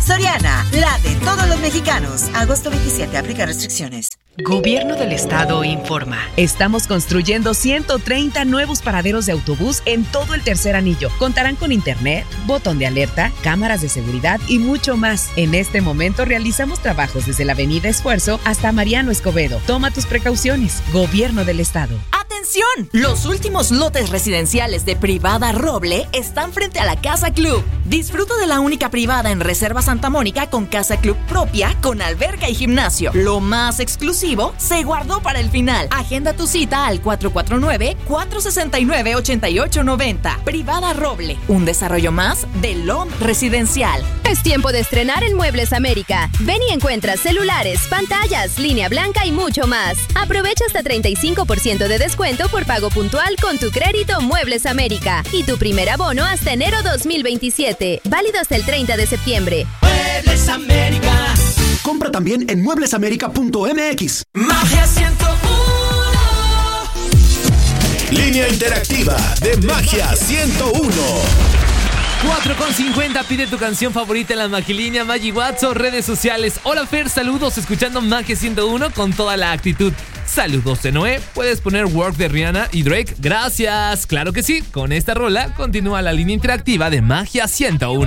Soriana, la de todos los mexicanos. Agosto 27, aplica restricciones. Gobierno del Estado informa. Estamos construyendo 130 nuevos paraderos de autobús en todo el tercer anillo. Contarán con internet, botón de alerta, cámaras de seguridad y mucho más. En este momento realizamos trabajos desde la Avenida Esfuerzo hasta Mariano Escobedo. Toma tus precauciones. Gobierno del Estado. ¡Atención! Los últimos lotes residenciales de Privada Roble están frente a la Casa Club. Disfruta de la única privada en Reserva Santa Mónica con casa club propia, con alberca y gimnasio. Lo más exclusivo se guardó para el final. Agenda tu cita al 449-469-8890. Privada Roble, un desarrollo más de LOM Residencial. Es tiempo de estrenar en Muebles América. Ven y encuentras celulares, pantallas, línea blanca y mucho más. Aprovecha hasta 35% de descuento por pago puntual con tu crédito Muebles América y tu primer abono hasta enero 2027. Válido hasta el 30 de septiembre. Muebles América. Compra también en mueblesamerica.mx. Magia 101. Línea interactiva de Magia 101. 4:50, pide tu canción favorita en la Magilínea, Maggi WhatsApp, redes sociales. Hola Fer, saludos, escuchando Magia 101 con toda la actitud. Saludos de Noé, puedes poner Work de Rihanna y Drake, gracias. Claro que sí, con esta rola continúa la línea interactiva de Magia 101.